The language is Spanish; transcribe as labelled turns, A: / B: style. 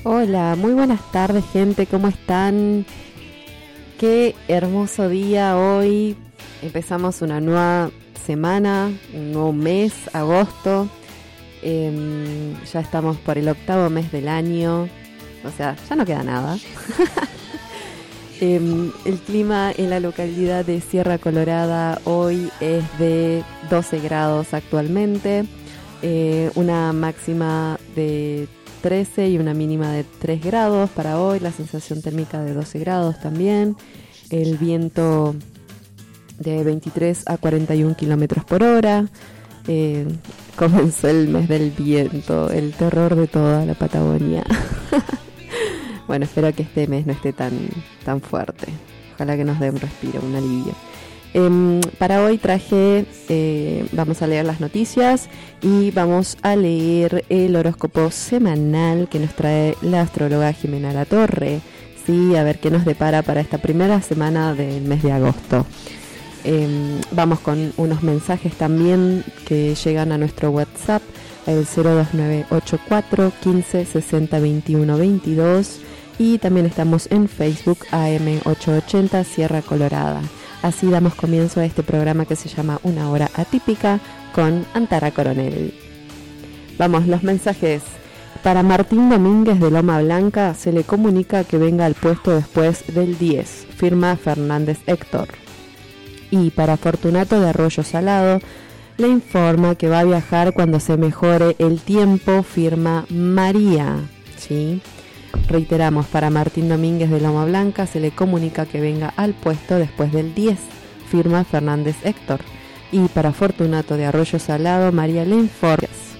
A: Hola, muy buenas tardes, gente, ¿cómo están? Qué hermoso día hoy. Empezamos una nueva semana, un nuevo mes, agosto. Ya estamos por el 8º mes del año, o sea, ya no queda nada. El clima en la localidad de Sierra Colorada hoy es de 12 grados actualmente, una máxima de 13 y una mínima de 3 grados para hoy, la sensación térmica de 12 grados también, el viento de 23 a 41 kilómetros por hora. Comenzó el mes del viento, el terror de toda la Patagonia. Bueno, espero que este mes no esté tan fuerte. Ojalá que nos dé un respiro, un alivio. Para hoy traje, vamos a leer las noticias y vamos a leer el horóscopo semanal que nos trae la astróloga Jimena Latorre. Sí, a ver qué nos depara para esta primera semana del mes de agosto. Vamos con unos mensajes también que llegan a nuestro WhatsApp, el 02984 15 60 21 22, y también estamos en Facebook AM880 Sierra Colorada. Así damos comienzo a este programa que se llama Una Hora Atípica con Antara Coronel. Vamos, los mensajes. Para Martín Domínguez de Loma Blanca se le comunica que venga al puesto después del 10, firma Fernández Héctor. Y para Fortunato de Arroyo Salado le informa que va a viajar cuando se mejore el tiempo, firma María. ¿Sí? Reiteramos, para Martín Domínguez de Loma Blanca se le comunica que venga al puesto después del 10, firma Fernández Héctor. Y para Fortunato de Arroyo Salado, María le informa.